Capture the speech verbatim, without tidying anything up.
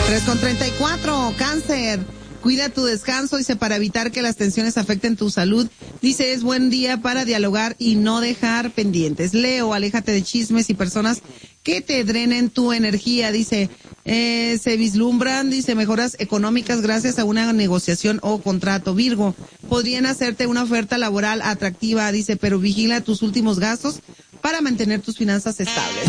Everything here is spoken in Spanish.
tres con treinta y cuatro, Cáncer. Cuida tu descanso, dice, para evitar que las tensiones afecten tu salud. Dice, es buen día para dialogar y no dejar pendientes. Leo, aléjate de chismes y personas que te drenen tu energía. Dice, eh, se vislumbran, dice, mejoras económicas gracias a una negociación o contrato. Virgo, podrían hacerte una oferta laboral atractiva, dice, pero vigila tus últimos gastos para mantener tus finanzas estables.